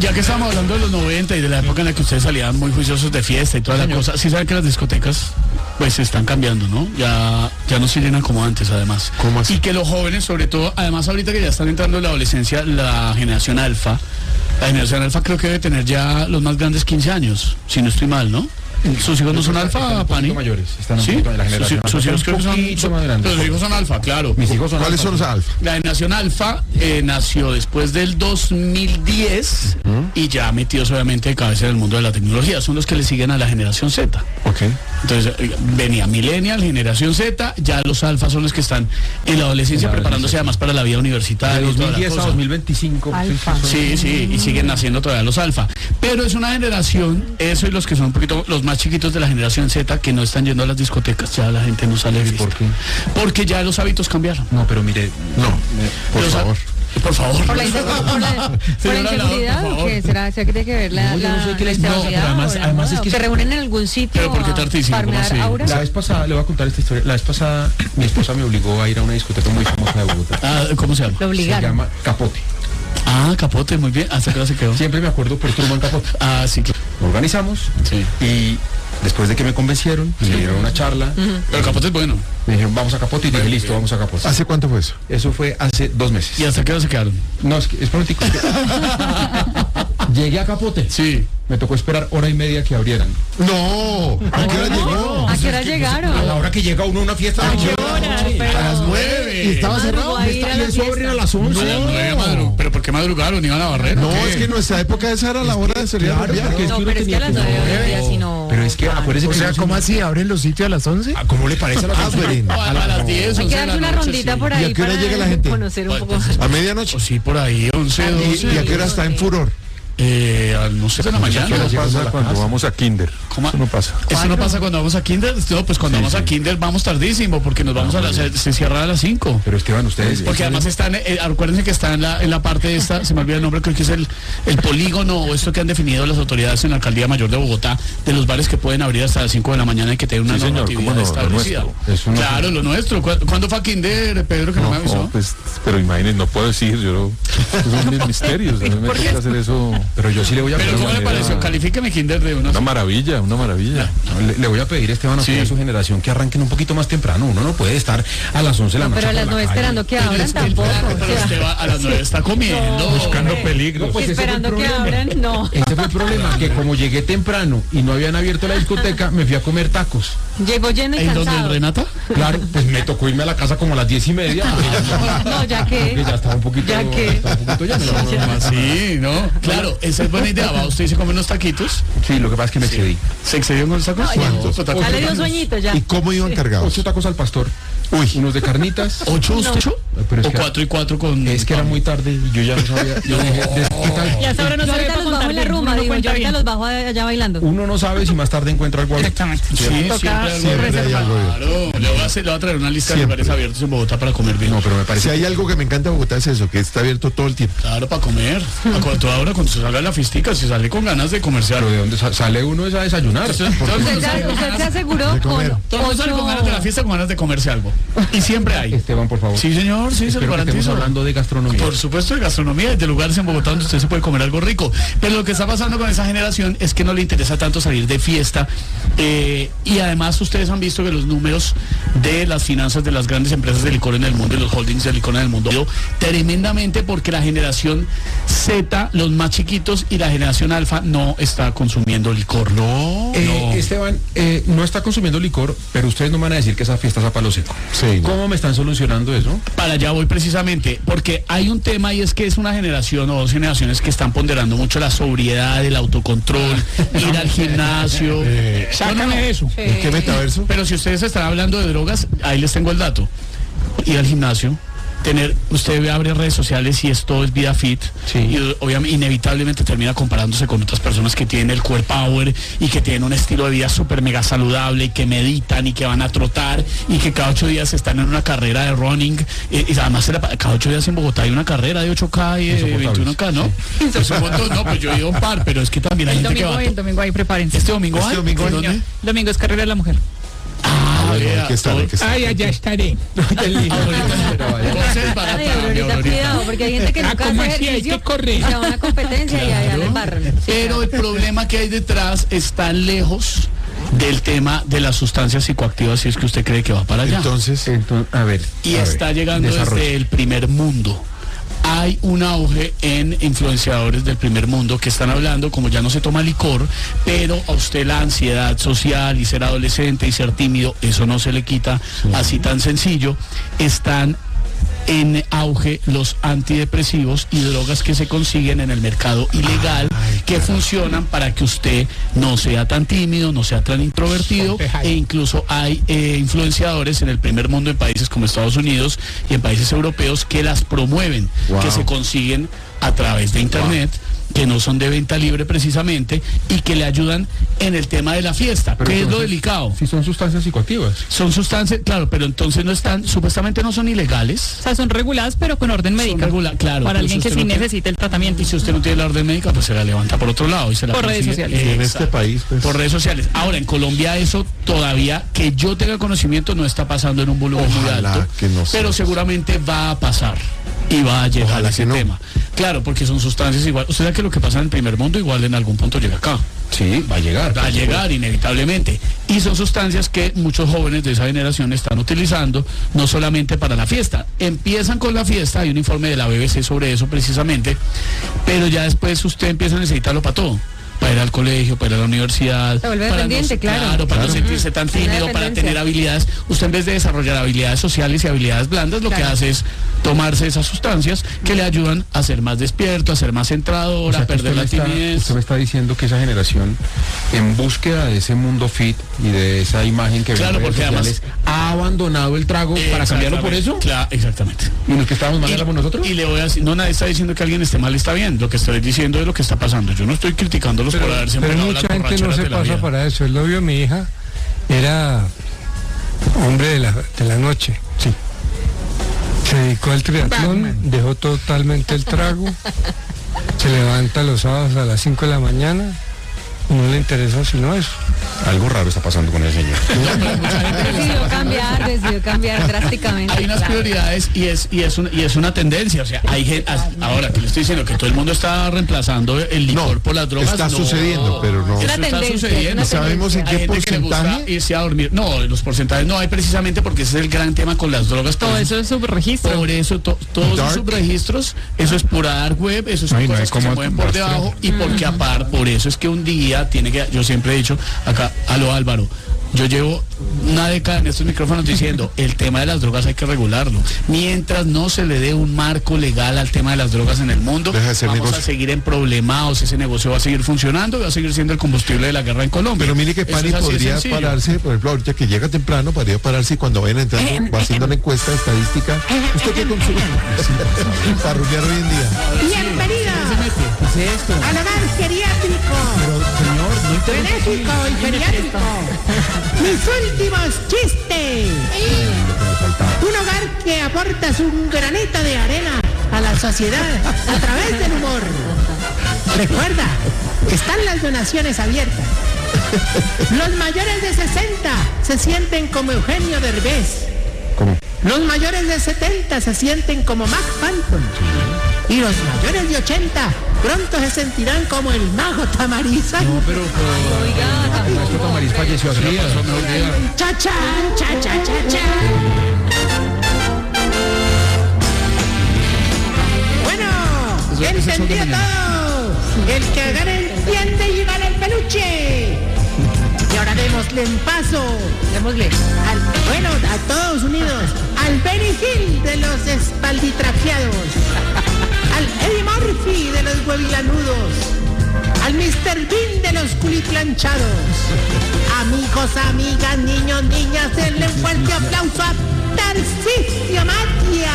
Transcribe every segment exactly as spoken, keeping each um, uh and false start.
Ya que estamos hablando de los noventa y de la época en la que ustedes salían muy juiciosos de fiesta y toda la cosa, sí saben que las discotecas pues se están cambiando, ¿no? Ya, ya no se llenan como antes, además. ¿Cómo así? Y que los jóvenes, sobre todo, además ahorita que ya están entrando en la adolescencia, la generación alfa, la generación alfa creo que debe tener ya los más grandes quince años, si no estoy mal, ¿no? ¿Sus hijos no son alfa, Pani? mayores, están un ¿Sí? poquito en la generación. Sus, sus hijos creo que son, son más grandes. pero sus hijos son alfa, claro. Mis hijos son ¿Cuáles alfa. son los alfa? La generación alfa eh, nació después del dos mil diez ¿Mm? y ya metidos obviamente de cabeza en el mundo de la tecnología. Son los que le siguen a la generación Z. Ok. Entonces eh, venía Millennial, generación Z, ya los alfa son los que están en la adolescencia la preparándose además para la vida universitaria. De y dos toda mil la diez a cosa. dos mil veinticinco. Alfa. Sí, sí, y siguen naciendo todavía los alfa. Pero es una generación, eso y los que son un poquito los más chiquitos de la generación Z, que no están yendo a las discotecas, ya la gente no sale de fiesta. ¿Por qué? Porque ya los hábitos cambiaron. No, pero mire, No, por Los ha- favor. Por favor. Por la, insegu- por la, por la Señora inseguridad, Lavado, por ¿o qué? favor. ¿Será, ¿será que tiene que ver la, No, yo no la, sé qué la les- no, inseguridad? pero además- o la además moda? es que- ¿Se reúnen en algún sitio ¿Pero por qué a tartísimo? ¿Cómo farmear así? auras? la vez pasada, le voy a contar esta historia, la vez pasada mi esposa me obligó a ir a una discoteca muy famosa de Bogotá. Ah, ¿cómo se llama? Lo Se obligaron. llama Capote. Ah, Capote, muy bien. ¿Hasta qué hora se quedó? Siempre me acuerdo por Truman Capote. Ah, sí, claro. Lo organizamos Sí. y después de que me convencieron, me dieron una charla, Pero Capote es bueno. me dijeron vamos a Capote y dije listo, vamos a Capote. ¿Hace cuánto fue eso? Eso fue hace dos meses. ¿Y hasta qué hora se quedaron? No, es que es prontico. Llegué a Capote. Sí. Me tocó esperar hora y media que abrieran. No, ¿a qué hora llegó? ¿A qué hora llegaron? A la hora que llega uno a una fiesta. ¿A qué hora? Pero- A las nueve. ¿Y estaba cerrado? Madrugó a ir a la Eso abren a las A once. las nueve madru- ¿Pero por qué madrugaron? ¿Iban a barrer? No, ¿o qué? es que en nuestra época esa era la hora de salir a claro, rumbear. porque- No, que uno pero es que a las tenía que- nueve hoy en día sí no. Pero es que acuérdese que no son- así? ¿Abren los sitios a las once? Ah, ¿Cómo le parece a las Ah, once? bueno. A, a las diez, Hay once que de la darse una noche, rondita sí. por ¿Y ahí a qué hora para llega la gente? conocer un Bueno, poco. entonces- ¿A medianoche? O sí, por ahí, once, ¿Y, doce. y a qué hora está en furor? Eh, al- no sé, de la mañana. Eso ¿no? pasa cuando vamos a Kinder. ¿Cómo? Eso no pasa. ¿Eso no pasa cuando vamos a Kinder? No, pues cuando Sí, vamos a sí. Kinder vamos tardísimo, porque nos vamos a las, se, se cierra a las cinco. Pero Esteban, ustedes... Porque además están, eh, acuérdense que está en la, en la parte de esta, se me olvida el nombre, creo que es el, el polígono o esto que han definido las autoridades en la Alcaldía Mayor de Bogotá, de los bares que pueden abrir hasta las cinco de la mañana y que tienen una Sí, señor, normatividad cómo no, lo establecida. nuestro. Eso no- Claro, lo nuestro. ¿Cu- ¿Cuándo fue a Kinder, Pedro, que no, me avisó? No, pues, pero imagínense, no puedo decir, yo no, son mis misterios, a mí me toca hacer eso. Pero yo sí le voy a Pero pedir... ¿cómo le manera- pareció? Califíqueme Kinder de una. Una maravilla, una maravilla. Le, le voy a pedir, Esteban, a usted Sí. y a su generación que arranquen un poquito más temprano. Uno no puede estar a las once de la No, noche pero a por las la nueve calle. esperando que abran Es que- tampoco. Pero o sea, usted va a las nueve está comiendo. Buscando hombre. peligros. No, pues ese fue el esperando que problema. abran, no. Ese fue el problema, que como llegué temprano y no habían abierto la discoteca, me fui a comer tacos. Llegó lleno y ¿En dónde, cansado. Renata? Claro, pues me tocó irme a la casa como a las diez y media. No, ya que. Porque ya estaba un poquito... Ya que- estaba un poquito lleno. ¿Cómo así? ¿No? Claro, esa es buena idea. Va usted y se come unos taquitos. Sí, lo que pasa es que me excedí. ¿Se excedió con los tacos? No, ya. ¿Cuántos? ¿Ocho tacos? Ya le dio sueñito ya. ¿Y cómo iban cargados? Ocho tacos al pastor. Uy. Unos de carnitas. ¿Ocho usted? ¿Ocho? Pero es ¿O que- cuatro y cuatro con...? Es que era muy tarde y yo ya no sabía. Yo dije, ¿de- ¿qué tal? Y hasta ahora no Yo se ve ahorita para los bajo contar en la bien, rumba, uno no digo, yo cuenta ahorita bien. los bajo allá bailando. Uno no sabe si más tarde encuentra algo. Exactamente. Sí, Toca siempre hay algo. Siempre hay algo. Claro, le voy, a hacer, le voy a traer una lista de Siempre. lugares abiertos en Bogotá para comer bien. No, pero me Si parece... hay algo que me encanta de Bogotá es eso, que está abierto todo el tiempo. Claro, para comer. A cu- toda hora cuando se salga de la fistica, se sale con ganas de comercial. Pero ¿de dónde sa- sale uno es a desayunar? Entonces, todo el Usted mundo ya, sale con usted ganas- se aseguró de con comer. todo el mundo sale con ganas de la fiesta con ganas de comerse algo. Y siempre hay. Esteban, por favor. Sí, señor, sí, se lo Espero que estemos garantizo. hablando de gastronomía. Por supuesto, de gastronomía, de lugares en Bogotá donde usted se puede comer algo rico. Pero lo que está pasando con esa generación es que no le interesa tanto salir de fiesta. eh, y además ustedes han visto que los números de las finanzas de las grandes empresas de licor en el mundo y los holdings de licor en el mundo han ido tremendamente porque la generación Z, los más chiquitos, y la generación alfa no está consumiendo licor. No, Eh, no. Esteban, eh, no está consumiendo licor, pero ustedes no me van a decir que esa fiesta es a palo seco. Sí, no. ¿Cómo me están solucionando eso? Para allá voy precisamente, porque hay un tema y es que es una generación o dos generaciones que están ponderando mucho la sobriedad, el autocontrol, ir al gimnasio. Eh, Sácame de eso. ¿En qué metaverso? Pero si ustedes están hablando de drogas, ahí les tengo el dato. Ir al gimnasio, tener, usted abre redes sociales y esto es vida fit, Sí. y obviamente inevitablemente termina comparándose con otras personas que tienen el core power y que tienen un estilo de vida súper mega saludable y que meditan y que van a trotar y que cada ocho días están en una carrera de running, eh, y además se la pa- cada ocho días en Bogotá hay una carrera de ocho K y de Insoportables. veintiuno K, ¿no? Pues un montón, no, pues yo he ido a un par, pero es que también hay El gente que domingo, va. el domingo ahí prepárense. Este domingo, Este hay, domingo ¿en hay- dónde? Domingo es carrera de la mujer. Ah, bueno, vea, hay que estar, todo- hay que estar. Ay, allá estaré. Entonces, para Ay, acá, mi Aurorita, Aurorita. cuidado, porque hay gente que Ah, nunca ¿cómo hace así? Hay ejercicio. que correr. Y se va a una competencia y allá le embarran. Sí, Pero claro. el problema que hay detrás está lejos del tema de las sustancias psicoactivas si es que usted cree que va para allá. Entonces, Entonces, a ver. y a está ver, llegando desarrolle. desde el primer mundo. Hay un auge en influenciadores del primer mundo que están hablando, como ya no se toma licor, pero a usted la ansiedad social y ser adolescente y ser tímido, eso no se le quita así tan sencillo. Están en auge los antidepresivos y drogas que se consiguen en el mercado ilegal que funcionan para que usted no sea tan tímido, no sea tan introvertido, e incluso hay eh, influenciadores en el primer mundo en países como Estados Unidos y en países europeos que las promueven, Wow. que se consiguen a través de internet, que no son de venta libre precisamente y que le ayudan en el tema de la fiesta, Pero que es lo entonces, delicado. Si son sustancias psicoactivas. Son sustancias, claro, pero entonces no están, supuestamente no son ilegales. O sea, son reguladas, pero con orden médica. regula- claro, Para pero alguien si que usted sí no tiene- necesite el tratamiento. Y si usted no tiene la orden médica, pues se la levanta por otro lado y se la Por redes consigue. sociales. y en Exacto. este país, pues, Por redes sociales. Ahora, en Colombia eso todavía, que yo tenga conocimiento, no está pasando en un volumen muy Ojalá alto. que no sea pero así. seguramente va a pasar. Y va a llegar Ojalá ese que no. tema. Claro, porque son sustancias igual. Usted sabe que lo que pasa en el primer mundo igual en algún punto llega acá. Sí, va a llegar. Va a llegar inevitablemente. Y son sustancias que muchos jóvenes de esa generación están utilizando, no solamente para la fiesta. Empiezan con la fiesta, hay un informe de la B B C sobre eso precisamente, pero ya después usted empieza a necesitarlo para todo. Para ir al colegio, para ir a la universidad. Se vuelve para dependiente, no, claro. para no Claro. sentirse tan Una tímido, para dependencia. tener habilidades. Usted en vez de desarrollar habilidades sociales y habilidades blandas, lo que Claro. hace es tomarse esas sustancias que le ayudan a ser más despierto, a ser más centrador, O sea, a que perder usted la me está- timidez. Usted me está diciendo que esa generación, en búsqueda de ese mundo fit y de esa imagen que ve Claro, en redes porque además- sociales, ha abandonado el trago para cambiarlo por eso. Claro, exactamente. ¿Y los que estábamos mal éramos nosotros? Y le voy a decir, no, nadie está diciendo que alguien esté mal, está bien. Lo que estoy diciendo es lo que está pasando. Yo no estoy criticándolos por haberse Pero entregado mucha las gente no borracheras se de la pasa vida. para eso. El novio de mi hija era hombre de la, de la noche. Sí. Se dedicó al triatlón, dejó totalmente el trago, se levanta los sábados a las cinco de la mañana, no le interesa sino eso. Algo raro está pasando con el señor. Decidió cambiar, decidió cambiar drásticamente. Hay unas claro. prioridades y es y es una, y es una tendencia, o sea, hay gente ahora que le estoy diciendo que todo el mundo está reemplazando el licor No, por las drogas. está no. sucediendo, pero no. Eso Una está tendencia, sucediendo. una ¿Sabemos en Hay qué gente que le gusta porcentaje? irse a dormir. No, los porcentajes no hay precisamente porque ese es el gran tema con las drogas. Todo por eso es subregistro. Por eso to- todos Dark. esos subregistros, eso es pura dark web, eso son Ay, no hay cosas que se como mueven por rastrear. debajo y porque apar, por eso es que un día tiene que, yo siempre he dicho acá, a lo Álvaro, yo llevo una década en estos micrófonos diciendo, el tema de las drogas hay que regularlo. Mientras no se le dé un marco legal al tema de las drogas en el mundo, Deja de ser vamos negocio. a seguir en problemados, ese negocio va a seguir funcionando y va a seguir siendo el combustible de la guerra en Colombia. Pero mire que Eso Pani es así de podría sencillo. pararse, por ejemplo, ahorita que llega temprano, podría pararse y cuando vayan entrando, va haciendo la encuesta estadística. ¿Usted qué consume? Para rumiar hoy en día. Bienvenida al hogar geriátrico, benéfico y geriátrico. Mis últimos chistes. Un hogar que aporta su granito de arena a la sociedad a través del humor. Recuerda, están las donaciones abiertas. Los mayores de sesenta se sienten como Eugenio Derbez. ¿Cómo? Los mayores de setenta se sienten como Mac Phantom. Y los mayores de ochenta pronto se sentirán como el mago Tamariza. No, pero, pero Oiga, el maestro Tamariz falleció hace días. Cha cha cha cha cha cha. Bueno, Eso- eso es entendió de mañana. todo. El que gana entiende y gana el peluche. Y ahora démosle en paso. démosle. Al- bueno, a todos unidos, al Benny Hill de los espalditraqueados, al Eddie Murphy de los huevilanudos, al mister Bean de los culiplanchados. Amigos, amigas, niños, niñas, denle un fuerte aplauso a Tarcisio Matia.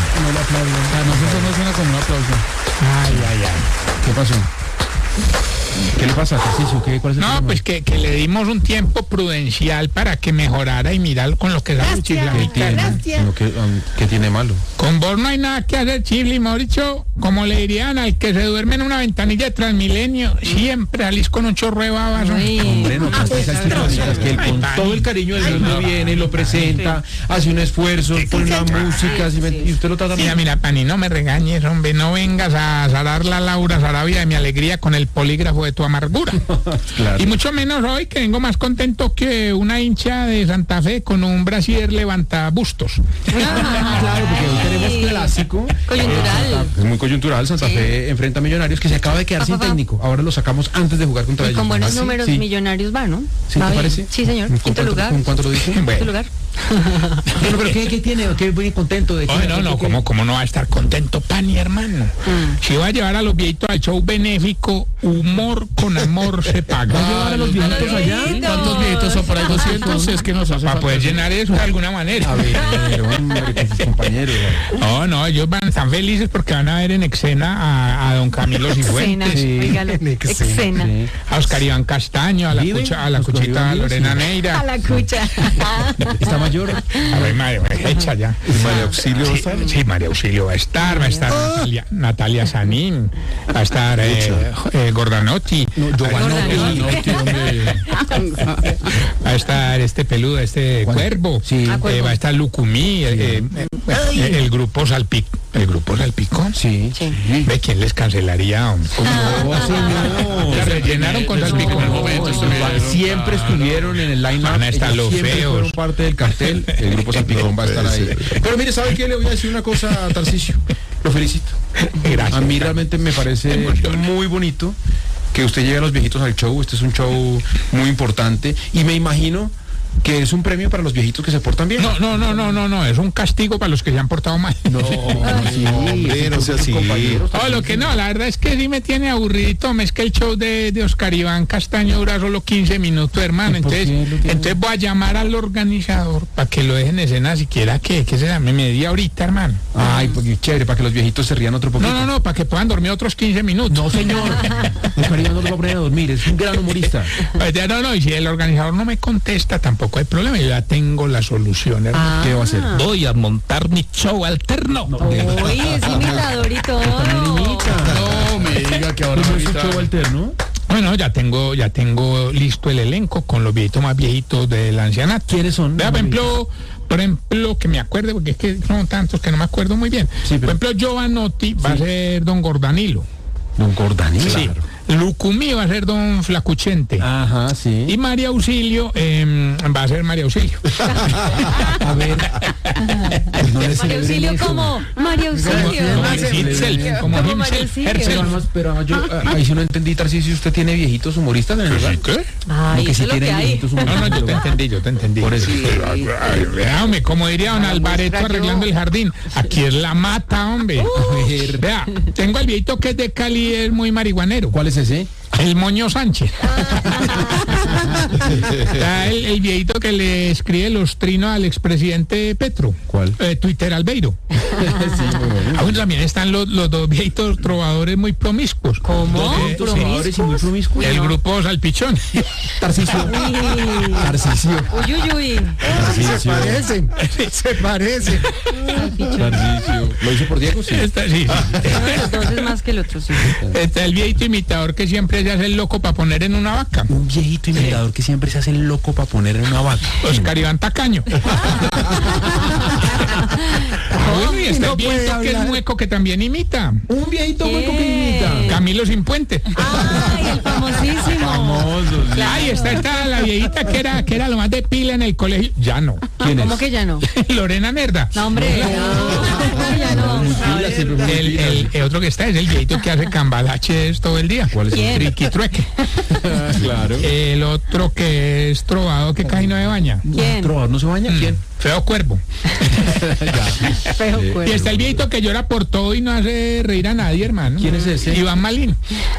Además eso no suena como un aplauso. ¿Qué pasó? ¿Qué le pasa, Tarcisio? ¿Qué, ¿Cuál es el No, problema? pues que, que le dimos un tiempo prudencial para que mejorara y mirar con lo que da Gracias, chiflamita. gracias. ¿Qué, um, ¿Qué tiene malo? Con vos no hay nada que hacer, Chifli, mejor dicho, como le dirían al que se duerme en una ventanilla de Transmilenio, siempre salís con un chorro de babas. Uy. Hombre, no tantas esas críticas, que él con todo el cariño del mundo viene, lo presenta, hace un esfuerzo, pone una música, ¿sí? y usted lo trata Mira, mira, Pani, no me regañes, hombre, no vengas a zarar la Laura Sarabia de mi alegría con el polígrafo de tu amargura. Claro. Y mucho menos hoy, que vengo más contento que una hincha de Santa Fe con un brasier levanta bustos. Claro, porque hoy tenemos clásico. Coyuntural. Es muy coyuntural. Santa Sí. Fe enfrenta a Millonarios, que se acaba de quedar sin Papá. técnico. Ahora lo sacamos antes de jugar contra Y ellos. con buenos ¿Ah, sí? números, Sí. Millonarios va, ¿no? ¿Sí, Va te bien. parece? Sí, señor. ¿Con Quinto cuánto- lugar. ¿Con cuánto lo dice? Quinto Bueno. lugar. Bueno, pero ¿qué, qué tiene? ¿Qué muy contento de Oye, no, no, ¿qué? ¿cómo, ¿cómo no va a estar contento, Pani, hermano? Si va a llevar a los viejitos al show benéfico, humor con amor se paga. ¿Va a llevar a los viejitos allá? ¿Cuántos viejitos son por ahí? doscientos, es que nos hace Para falta. poder llenar eso de alguna manera. A ver, hombre, con sus compañeros. No, no, ellos van tan felices porque van a ver en escena a, a don Camilo Exena. Cifuentes, Oígalo. Exena. Sí. a Oscar Iván Castaño, a la, ¿Vive? cucha, a la Oscar cuchita Iván vive, Lorena sí. A Neira. la cucha. ¿Está mayor? A ver, María, hecha ya. María Auxilio va a Sí, estar. sí, María Auxilio va a estar, va a estar Natalia, Natalia Sanín, va a estar eh, eh, Gordanotti, Gordanotti. va a estar este peludo, este Cuervo, Sí. Ah, eh, Cuervo. va a estar Lucumí, eh, eh, eh, el grupo Salpic, el grupo Salpicón. Sí. Sí. ¿Ve quién les cancelaría? hombre? No, señor. La rellenaron con En su Salpicón. momento estuvieron, Siempre claro. estuvieron en el line-up. Van a estar ellos los siempre feos. fueron parte del cartel. El grupo Salpicón va a estar ahí. Pero mire, ¿sabe qué? Le voy a decir una cosa a Tarcisio. Lo felicito. Gracias. A mí realmente me parece muy bonito que usted lleve a los viejitos al show. Este es un show muy importante. Y me imagino que es un premio para los viejitos que se portan bien. No, no, no, no, no, no, es un castigo para los que se han portado mal. No, sí, hombre, no sea sus así. compañeros. Oh, lo que no, la verdad es que sí me tiene aburridito, es que el show de, de Oscar Iván Castaño dura solo quince minutos, hermano. ¿Y por Entonces, qué lo tiene? entonces voy a llamar al organizador para que lo dejen en escena siquiera que, que se llame media horita, hermano. Ay, pues qué chévere, para que los viejitos se rían otro poquito. No, no, no, para que puedan dormir otros quince minutos. No, señor. Oscar Iván no lo va a poner a dormir, es un gran humorista. Pues ya no, no, y si el organizador no me contesta, tampoco hay problema, yo ya tengo la solución, hermano. ¿Qué va a hacer? Voy a montar mi show alterno. Uy, es imitador y todo. No me diga que ahora ¿No me es un invita- show alterno? Bueno, ya tengo, ya tengo listo el elenco con los viejitos más viejitos del ancianato. ¿Quiénes son? Vea, por ejemplo, por ejemplo, que me acuerde, porque es que son tantos que no me acuerdo muy bien. Sí, pero- Por ejemplo, Giovanotti va a ser don Gordanilo. Don Gordanilo. Sí. Lucumí va a ser don Flacuchente. Ajá, sí. Y María Auxilio eh, va a ser María Auxilio. A ver. Pues no le María celebren Auxilio eso. como María Como, Auxilio. como himself, como Como María himself, Auxilio. herself. Pero además, pero además yo, ah, ahí sí no entendí, Tarcisio, usted tiene viejitos humoristas en el lugar. ¿Qué? Ay, No, que eso si es lo que tienen hay. viejitos No, humoristas. no, yo te entendí, yo te entendí. Por eso. Vea, hombre, como diría don Alvareto extraño. arreglando el jardín, aquí es la mata, hombre. A ver, vea, tengo al viejito que es de Cali y es muy marihuanero. ¿Cuál es ese? El Moño Sánchez. Está el, el viejito que le escribe los trinos al expresidente Petro. ¿Cuál? Eh, Twitter Albeiro. Sí, muy bueno. Ah, bueno, también están los, los dos viejitos trovadores muy promiscuos. ¿Cómo? Dos viejitos Trovadores y muy promiscuos. El grupo Salpichón. Tarcisio. Tarcisio. Uy, uy, uy. Tarcisio. parecen, se parecen. Tarcisio. ¿Lo hizo por Diego? Sí. Está, sí, sí. Uno de los dos es más que el otro, sí. Está el viejito imitador que siempre se hace el loco para poner en una vaca. Un viejito imitador que siempre se hace el loco para poner en una vaca. Oscar Iván Tacaño. Bueno, y está el viejito que es mueco que también imita. Un viejito ¿Qué? hueco que imita. Camilo Sin Puente. Ay, el famosísimo. Ay, está, está la viejita que era, que era lo más de pila en el colegio. Ya no. ¿Quién es? ¿Cómo que ya no? Lorena Nerda. No, hombre. No, ya no. A ver. El, el- el otro que está es el viejito que hace cambalaches todo el día. ¿Cuál es? ¿Quién? Triqui-trueque. Claro. El otro que es trovado que casi no se baña. ¿Quién? ¿Trovador no se baña? ¿Quién? Feo cuervo. Feo Y cuervo. está el viejito que llora por todo y no hace reír a nadie, hermano. ¿Quién es ese? Iván Malín.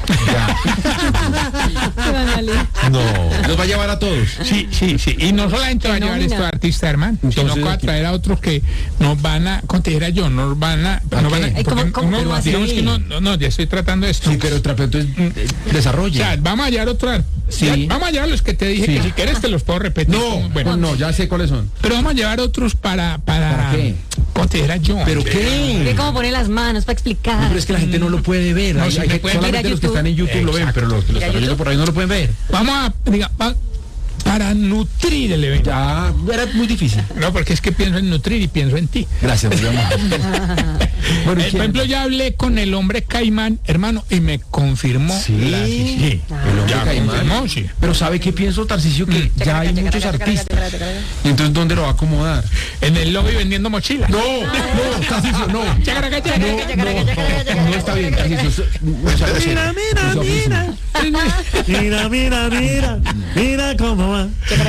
Iván Malín. No. Los va a llevar a todos. Sí, sí, sí. Y no solamente va a Qué llevar nómina. estos artistas, hermano, sino Entonces, que va a aquí- traer a otros que nos van a, como te dijera yo, nos van a... nos van a Ay, porque ¿cómo- cómo- uno- cómo así? digamos que uno- no, no, ya estoy tratando esto. Sí, pero otra, pero entonces eh, O desarrolle. sea, vamos a hallar otro... Sí. ya, vamos a hallar los que te dije, Sí. que si quieres te los puedo repetir. No, como- bueno, no, ya sé cuáles son. Pero vamos a llevar otros para... ¿Para, ¿Para qué? ¿Cómo te dijera yo? ¿Pero qué? Ve cómo pone las manos para explicar. No, pero es que la gente no lo puede ver. No, Hay- sí, hay me que- puede- solamente Mira los que YouTube. están en YouTube lo ven, Exacto. pero los que lo Mira están oyendo YouTube. por ahí no lo pueden ver. Vamos a... diga, va- para nutrir el evento. Ya, era muy difícil. No, porque es que pienso en nutrir y pienso en ti. Gracias, muy amable. Bueno, ¿y Eh, por quién? ejemplo, ya hablé con el hombre caimán, hermano, y me confirmó. Sí. la- sí. El hombre Ya me caimán. confirmó, sí. Pero ¿sabe qué pienso, Tarcisio? Que ya hay muchos artistas. Y entonces, ¿dónde lo va a acomodar? En el lobby vendiendo mochilas. No, no, Tarcisio, no. Chacaraca, chacaraca. No está bien, Tarcisio. eso- o sea, Mira, mira, eso- mira. Mira, mira, mira. Mira cómo va.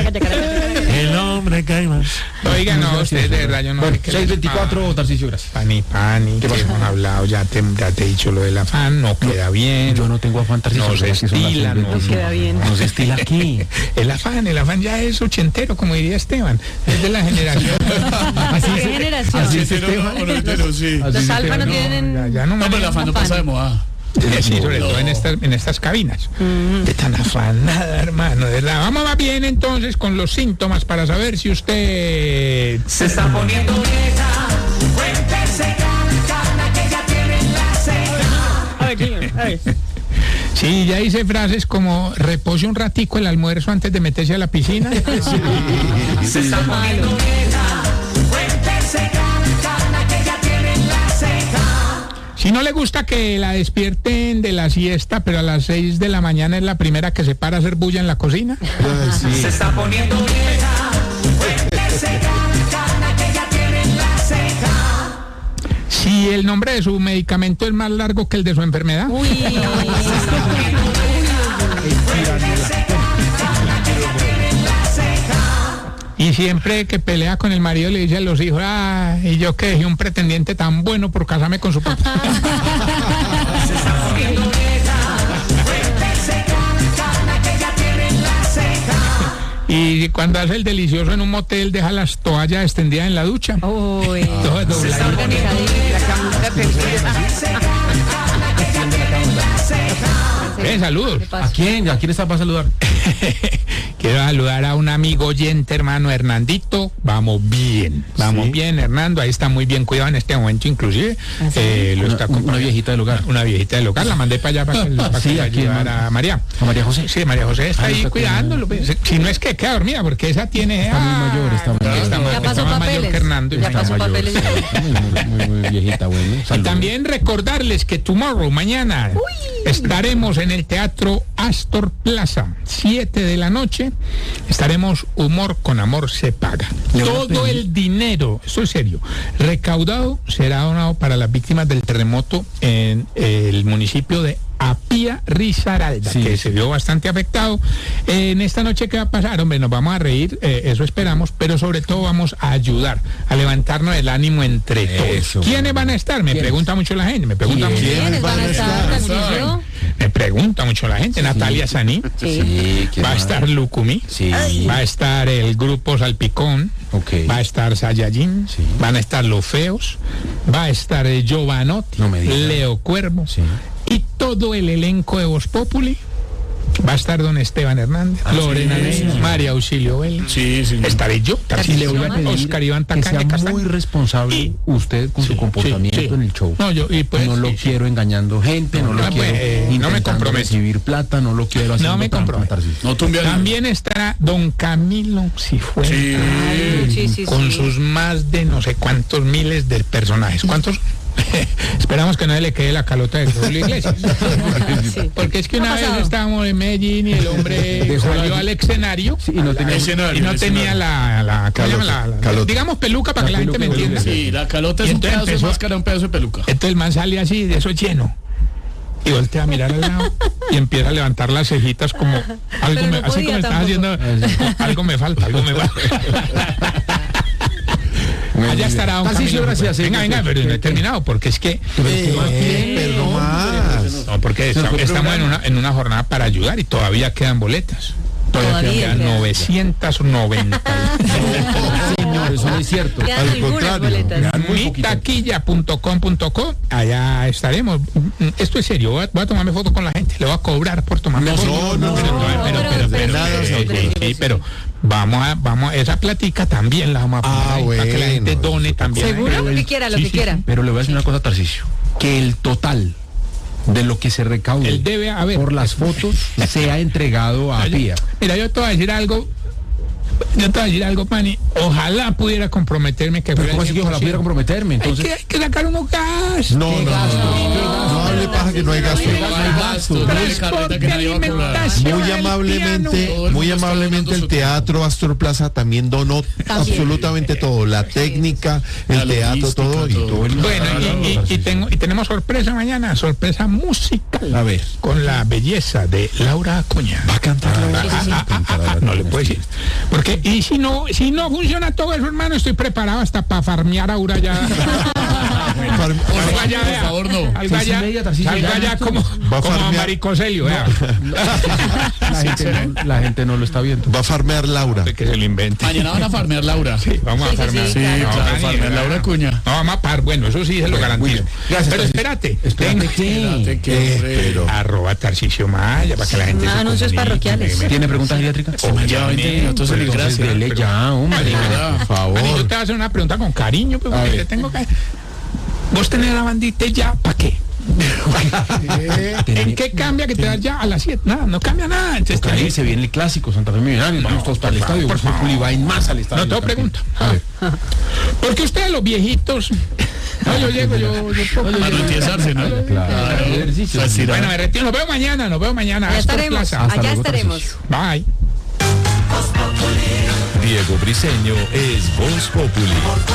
El hombre caimán. Oiga, no, usted de verdad, yo no Bueno, sé qué seis les veinticuatro, Tarcisio, gracias. Pani, pani, que hemos hablado, ya te, ya te he dicho lo del afán, no queda bien. Yo no tengo afán, Tarcisio. No se ¿verdad que son las estila, seis no, veinticinco? queda bien. No se estila aquí. El afán, el afán ya es ochentero, como diría Esteban, es de la generación. Así ¿Qué es, generación? así es Hetero, Esteban. o no hetero, sí. Así Los es alfa no Esteban. tienen... Ya, ya no No, pero el afán no pasa de moda. Sí, sobre todo en estas, en estas cabinas. De tan afanada, hermano, de verdad. Vamos más bien entonces con los síntomas para saber si usted Se está poniendo vieja, cuéntese cada cana que ya tiene en la ceja. A ver, señor, a ver. sí, ya hice frases como repose un ratico el almuerzo antes de meterse a la piscina. Se está poniendo vieja, cuéntese cada cana que ya tiene en la ceja. Si no le gusta que la despierten de la siesta, pero a las seis de la mañana es la primera que se para a hacer bulla en la cocina. Se está poniendo vieja, cuéntese cada cana que ya tiene en la ceja. Si el nombre de su medicamento es más largo que el de su enfermedad. Uy. Y siempre que pelea con el marido le dice a los hijos, ah, y yo que dejé un pretendiente tan bueno por casarme con su papá. Se está poniendo vieja, cuéntese cada cana que ya tiene en la ceja. Y cuando hace el delicioso en un motel deja las toallas extendidas en la ducha. Uy. Todo Está dobladito. organizadito. Eh, saludos. ¿A quién? ¿A quién está para saludar? Quiero saludar a un amigo oyente, hermano Hernandito. Vamos bien, vamos Sí. bien, Hernando. Ahí está muy bien cuidado en este momento, inclusive. Eh, lo Una- está una acompañando. viejita del hogar. Una viejita del hogar. La mandé para allá para que, para Sí, que la ¿a quién ayudara manda? a María. ¿A María José? Sí, María José está Ah, ahí está cuidándolo. pues. Si no es que queda dormida, porque esa tiene. Está muy ah, mayor, está mayor. está más- Ya pasó está más mayor papeles. que Hernando. Ya Está pasó mayor. papeles. Muy, muy, muy, muy viejita, bueno. Y Saludos. también recordarles que tomorrow, mañana, estaremos en el Teatro Astor Plaza, siete de la noche. Estaremos Humor con Amor se paga. Le voy a Todo pedir- el dinero, eso es serio, recaudado será donado para las víctimas del terremoto en el municipio de Apía Risaralda, Sí, que sí. se vio bastante afectado. En esta noche, ¿qué va a pasar? Hombre, nos vamos a reír, eh, eso esperamos, pero sobre todo vamos a ayudar, a levantarnos el ánimo entre todos. Eso, ¿Quiénes bueno. van a estar? Me ¿Quiénes? pregunta mucho la gente, me pregunta mucho. ¿Quiénes van a estar, Tarcisio? Me pregunta mucho la gente. Natalia Saní, Sí. ¿quién va a más? estar Lucumí, Sí. va a estar el grupo Salpicón, Ok. va a estar Saiyajin, Sí. van a estar Los Feos, va a estar eh, Giovanotti, No me diga. Leo Cuervo, Sí. y todo el elenco de Voz Populi. Va a estar don Esteban Hernández, Lorena sí, Neira, sí. María Auxilio Vélez. Sí, sí. Estaré yo, Tarcisio Maya, Oscar Iván que Tacaña sea Castaño. muy responsable Y- usted con Sí, su comportamiento sí, sí. en el show. No, yo, y pues, no lo sí, sí. quiero engañando gente, no, lo Ah, quiero pues, eh, no me intentando comprometo. recibir plata, no lo quiero haciendo No me trampa, comprometo. Tarcisio. No tumbe al- También estará don Camilo Cifuentes. Sí. Ay, sí, sí, Con sí. sus más de no sé cuántos miles de personajes. ¿Cuántos? Esperamos que no le quede la calota de Julio Iglesias. Sí. Porque es que ¿Qué una ha vez pasado? estábamos en Medellín y el hombre Dejó salió la- al escenario Sí, y no tenía Escenario, y no escenario. tenía la, la, ¿cómo se llama? La- la- Calota. digamos peluca para La que la gente me peluca, entienda. peluca. Sí, la calota Y es un entonces pedazo de empezó- máscara, un pedazo de peluca. Entonces el man sale así, de eso lleno. Y voltea a mirar al lado y empieza a levantar las cejitas como algo Pero me, no así podía como estás tampoco. haciendo, algo me falta, algo me falta. Allá estará don Tarcisio, Camilo. gracias. Venga, venga, pero no he terminado, porque es que... Eh, pero más. No, porque está- estamos en una, en una jornada para ayudar y todavía quedan boletas. Todavía, Todavía quedan quedan. novecientos noventa. Señor, eso no es cierto. Quedan Al algunas contrario. boletas. Quedan muy mi poquitas. taquilla punto com punto co, allá estaremos. Esto es serio, voy a, voy a tomarme foto con la gente, le voy a cobrar por tomarme No, foto. no, no, pero, no, pero, no, pero, pero- pero, nada, eh, señor. eh, sí, pero vamos a, vamos, esa platica también la vamos a poner Ah, ahí, para que la gente bueno. done también. ¿Seguro? ahí. Lo que quiera, lo Sí, que sí, quiera. Pero le voy a decir una cosa, Tarcisio, que el total de lo que se recaude Él debe haber. por las fotos sea entregado a Mira, Pía. yo- Mira, yo te voy a decir algo. Yo te voy a decir algo, Pani. Ojalá pudiera comprometerme que Pero fuera ¿cómo el así que ojalá cien por ciento. pudiera comprometerme? Hay Entonces, que, hay que sacar unos gas. No, no, no, no, no hable paja que no hay gasto. No hay gasto, no hay carreta que nadie va a cobrar. Alimentación, Muy el amablemente, Todo el muy mundo está amablemente donando el su- Teatro Astor Plaza también donó absolutamente todo, la técnica, La el teatro, logística, todo y todo. todo. el- Bueno, y, y- y tengo, y tenemos sorpresa mañana, sorpresa musical. A ver. Con la belleza de Laura Acuña. va a cantar la Ah, ah, ah, ah, ah, no le puedo decir. Porque, y si no, si no funciona todo eso, hermano, estoy preparado hasta para farmear a Ura ya. Farm- Algo allá, por vea. favor, no. Algo Seis y allá, media, Tarcisio, algo ya allá listo. como, Va a como farmear. Maricoselio, vea. La gente, no, la gente no lo está viendo. Va a farmear Laura. De que se lo invente. Mañana van a farmear Laura. Sí, vamos Sí, a sí, farmear. sí, Sí, claro. claro, Dani, farmear ¿verdad? Laura Cuña. No, vamos a par, bueno, eso sí se lo garantizo. bien. Gracias, Pero Tarcisio. espérate, Espérate, tengo- ¿qué? Espérate, que Eh, hombre. pero- arroba Tarcisio Maya para que la gente Ah, se anuncios comunique, parroquiales. me- me- ¿Tiene preguntas geriátricas? Hombre, ya veinte minutos en el Entonces, gracia. dele pero- ya, hombre. Mani, Por Mani, yo te voy a hacer una pregunta con cariño, pues, porque ver. le tengo que... ¿Vos tenés la bandita ya para qué? ¿En qué cambia que te das ya a las siete? Nada, no cambia nada. Entonces, Porque ahí se viene el clásico, Santa Fe Millonarios, vamos todos para el por favor, estadio, por Voz favor. Populi va en más al estadio. No, tengo pregunta. A ver. Porque ustedes los viejitos... No, yo llego, yo... yo puedo- Para no entiesarse, ¿no? Claro. Ejercicio. Pues, sí, Bueno, me retiro, nos vemos mañana, nos vemos mañana. Allá Astor estaremos, Plaza. allá luego, estaremos. Bye. Diego Briseño es Voz Populi.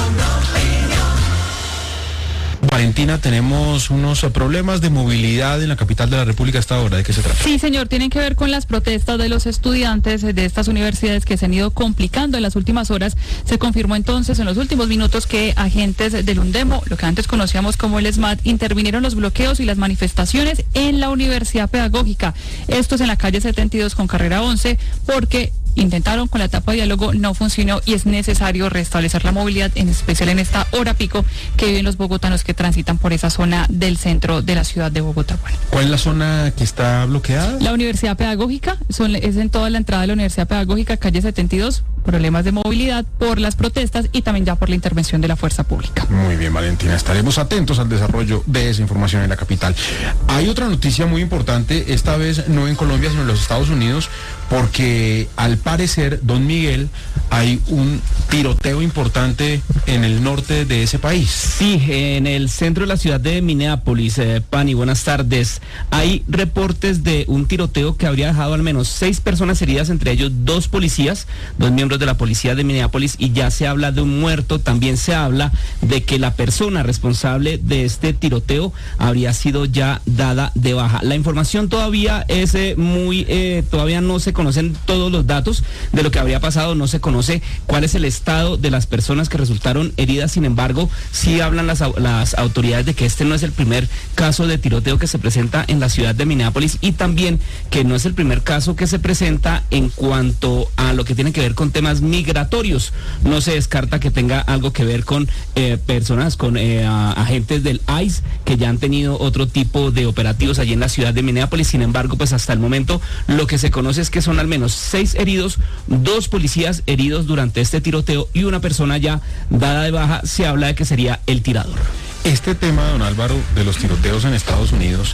Valentina, tenemos unos eh, problemas de movilidad en la capital de la República a esta hora. ¿De qué se trata? Sí, señor, tienen que ver con las protestas de los estudiantes de estas universidades que se han ido complicando en las últimas horas. Se confirmó entonces en los últimos minutos que agentes del UNDEMO, lo que antes conocíamos como el SMAT, intervinieron los bloqueos y las manifestaciones en la Universidad Pedagógica. Esto es en la calle setenta y dos con carrera once, porque intentaron con la etapa de diálogo, no funcionó y es necesario restablecer la movilidad, en especial en esta hora pico que viven los bogotanos que transitan por esa zona del centro de la ciudad de Bogotá. Bueno, ¿Cuál es la zona que está bloqueada? la Universidad Pedagógica, son, es en toda la entrada de la Universidad Pedagógica, calle setenta y dos, problemas de movilidad por las protestas y también ya por la intervención de la fuerza pública. Muy bien, Valentina, estaremos atentos al desarrollo de esa información en la capital. Hay otra noticia muy importante, esta vez no en Colombia, sino en los Estados Unidos, porque al parecer, don Miguel, hay un tiroteo importante en el norte de ese país. Sí, en el centro de la ciudad de Minneapolis, eh, Pani, buenas tardes. Hay reportes de un tiroteo que habría dejado al menos seis personas heridas, entre ellos dos policías, dos miembros de la policía de Minneapolis, y ya se habla de un muerto. También se habla de que la persona responsable de este tiroteo habría sido ya dada de baja. La información todavía es eh, muy, eh, todavía no se conocen todos los datos de lo que habría pasado, no se conoce cuál es el estado de las personas que resultaron heridas. Sin embargo, sí hablan las, au- las autoridades de que este no es el primer caso de tiroteo que se presenta en la ciudad de Minneapolis, y también que no es el primer caso que se presenta en cuanto a lo que tiene que ver con temas migratorios. No se descarta que tenga algo que ver con eh, personas, con eh, a- agentes del ICE que ya han tenido otro tipo de operativos allí en la ciudad de Minneapolis. Sin embargo, pues hasta el momento lo que se conoce es que son al menos seis heridos, dos policías heridos durante este tiroteo y una persona ya dada de baja. Se habla de que sería el tirador. Este tema, don Álvaro, de los tiroteos en Estados Unidos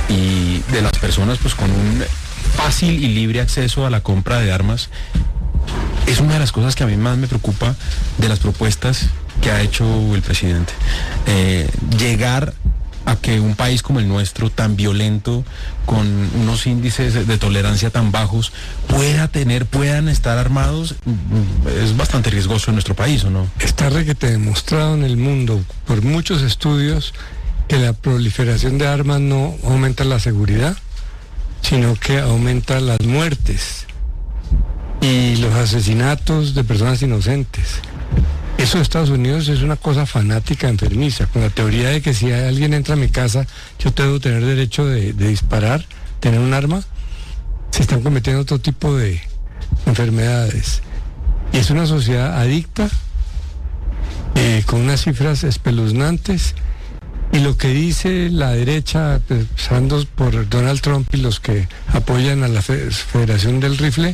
y de las personas pues con un fácil y libre acceso a la compra de armas, es una de las cosas que a mí más me preocupa de las propuestas que ha hecho el presidente. Eh, llegar a que un país como el nuestro, tan violento, con unos índices de tolerancia tan bajos, pueda tener, puedan estar armados, mm, es bastante riesgoso en nuestro país, ¿o no? Está requete demostrado en el mundo por muchos estudios que la proliferación de armas no aumenta la seguridad, sino que aumenta las muertes y los asesinatos de personas inocentes. Eso de Estados Unidos es una cosa fanática, enfermiza, con la teoría de que si alguien entra a mi casa, yo debo tener derecho de, de disparar, tener un arma. Se están cometiendo otro tipo de enfermedades. Y es una sociedad adicta, eh, con unas cifras espeluznantes. Y lo que dice la derecha, empezando por Donald Trump y los que apoyan a la Federación del Rifle,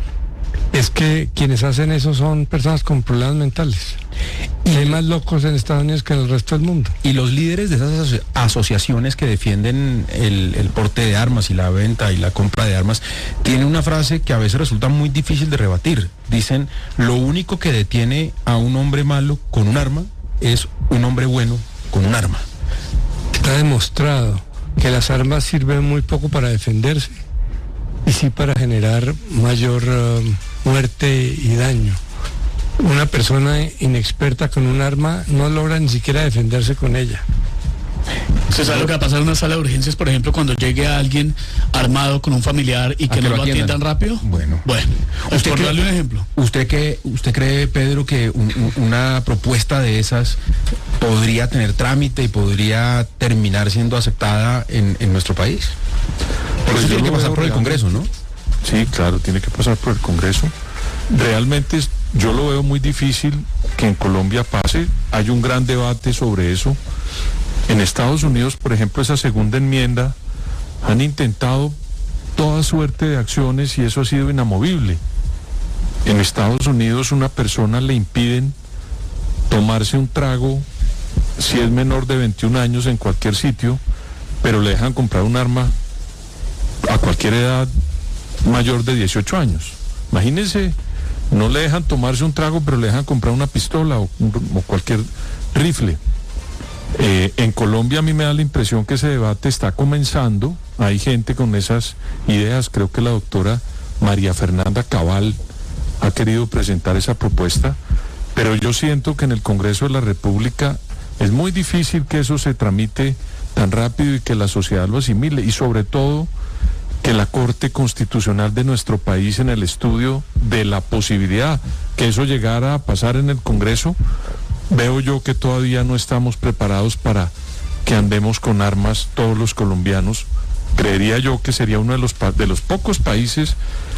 es que quienes hacen eso son personas con problemas mentales. Y hay más locos en Estados Unidos que en el resto del mundo. Y los líderes de esas aso- asociaciones que defienden el, el porte de armas y la venta y la compra de armas, tienen una frase que a veces resulta muy difícil de rebatir. Dicen, lo único que detiene a un hombre malo con un arma es un hombre bueno con un arma. Está demostrado que las armas sirven muy poco para defenderse y sí para generar mayor uh, muerte y daño. Una persona inexperta con un arma no logra ni siquiera defenderse con ella. ¿Usted sabe lo que va a pasar en una sala de urgencias, por ejemplo, cuando llegue alguien armado con un familiar y que, que no lo lo atiendan, atiendan rápido? Bueno. Bueno, pues ¿Usted por cree- darle un ejemplo. ¿Usted, que, ¿Usted cree, Pedro, que un- un- una propuesta de esas podría tener trámite y podría terminar siendo aceptada en, en nuestro país? Porque Pues eso yo tiene que lo pasar veo por el Congreso, ¿no? Sí, claro, tiene que pasar por el Congreso. Realmente es- yo lo veo muy difícil que en Colombia pase. Hay un gran debate sobre eso. En Estados Unidos, por ejemplo, esa segunda enmienda, han intentado toda suerte de acciones y eso ha sido inamovible. En Estados Unidos una persona le impiden tomarse un trago si es menor de veintiún años en cualquier sitio, pero le dejan comprar un arma a cualquier edad mayor de dieciocho años. Imagínense, no le dejan tomarse un trago, pero le dejan comprar una pistola o, o cualquier rifle. Eh, en Colombia a mí me da la impresión que ese debate está comenzando. Hay gente con esas ideas. Creo que la doctora María Fernanda Cabal ha querido presentar esa propuesta, pero yo siento que en el Congreso de la República es muy difícil que eso se tramite tan rápido y que la sociedad lo asimile, y sobre todo que la Corte Constitucional de nuestro país, en el estudio de la posibilidad que eso llegara a pasar en el Congreso, veo yo que todavía no estamos preparados para que andemos con armas todos los colombianos. Creería yo que sería uno de los, pa- de los pocos países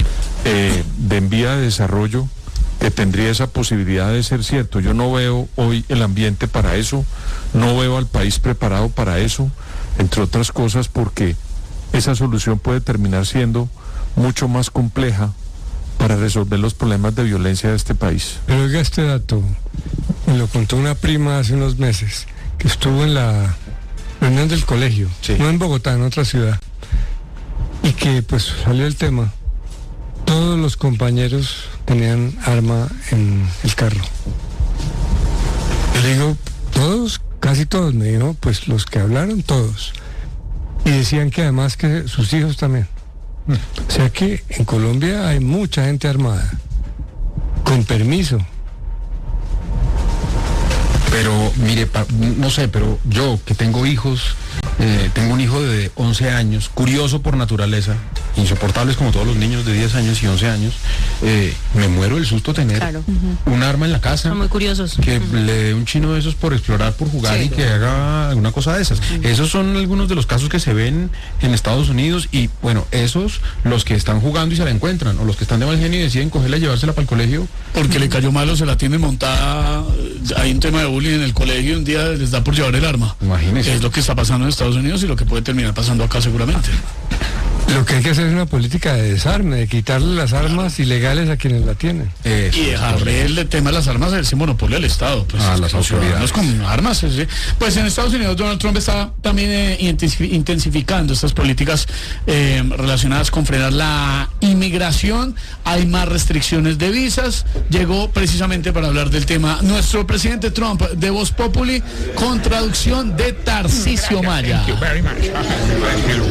eh, de en vía de desarrollo que tendría esa posibilidad de ser cierto. Yo no veo hoy el ambiente para eso, no veo al país preparado para eso, entre otras cosas porque esa solución puede terminar siendo mucho más compleja para resolver los problemas de violencia de este país. Pero oiga este dato, me lo contó una prima hace unos meses, que estuvo en la reunión del colegio, Sí. no en Bogotá, en otra ciudad, y que pues salió el tema. Todos los compañeros tenían arma en el carro. Yo le digo, ¿todos? Casi todos. Me dijo, pues los que hablaron, todos. Y decían que además que sus hijos también. O sea que en Colombia hay mucha gente armada, con permiso. Pero mire, pa- no sé, pero yo que tengo hijos, eh, tengo un hijo de once años, curioso por naturaleza, insoportables como todos los niños de diez años y once años, eh, me muero del susto tener Claro. un arma en la casa. Son muy curiosos. Que le dé un chino de esos por explorar, por jugar Sí. y que haga alguna cosa de esas. Esos son algunos de los casos que se ven en Estados Unidos y bueno, esos los que están jugando y se la encuentran, o los que están de mal genio y deciden cogerla y llevársela para el colegio. Porque le cayó malo, se la tiene montada. Hay un tema de bullying en el colegio y un día les da por llevar el arma. Imagínese. Es lo que está pasando en Estados Unidos y lo que puede terminar pasando acá seguramente. Lo que hay que hacer es una política de desarme, de quitarle las armas ilegales a quienes la tienen. Eso, Y dejarle el tema de las armas a ese monopolio del Estado. Pues, A las los ciudadanos autoridades. con armas. Sí. Pues en Estados Unidos Donald Trump está también eh, intensi- intensificando estas políticas eh, relacionadas con frenar la inmigración. Hay más restricciones de visas. Llegó precisamente para hablar del tema nuestro presidente Trump de Voz Populi con traducción de Tarcisio Maya. Thank you very much. Thank you.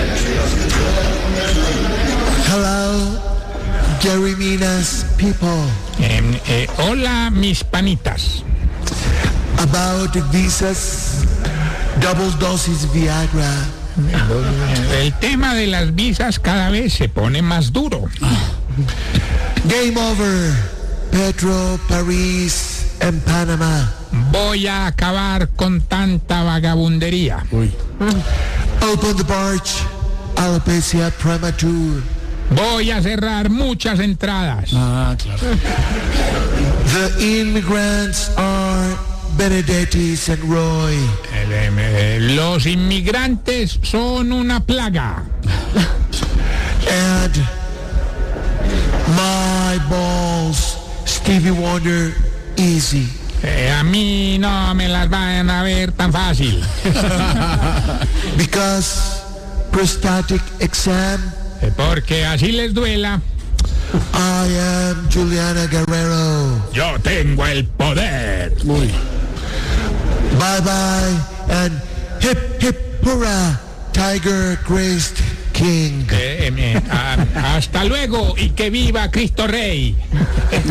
Hello, Jerry Minas people. Em, eh, hola, mis panitas. About visas, double dosis Viagra. El tema de las visas cada vez se pone más duro. Game over. Petro, Paris, in Panama. Voy a acabar con tanta vagabundería. Uy. Open the barge, alopecia premature. Voy a cerrar muchas entradas. Ah, claro. The immigrants are Benedettis and Roy. El, eh, Los inmigrantes son una plaga. And my balls, Stevie Wonder, easy. Eh, a mí no me las van a ver tan fácil. Because prostatic exam. Eh, Porque así les duela. I am Juliana Guerrero. Yo tengo el poder. Uy. Bye bye and hip hip hurrah, Tiger Graced King. Eh, eh, eh, a- hasta luego y que viva Cristo Rey.